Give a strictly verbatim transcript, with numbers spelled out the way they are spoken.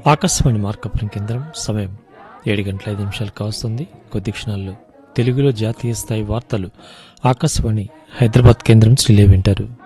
ఆకాశవాణి మార్కపురం కేంద్రం సమయం ఏడు గంటల ఐదు నిమిషాలు కావస్తుంది. కొద్ది క్షణాల్లో తెలుగులో జాతీయ స్థాయి వార్తలు ఆకాశవాణి హైదరాబాద్ కేంద్రం శ్రీలే వింటారు.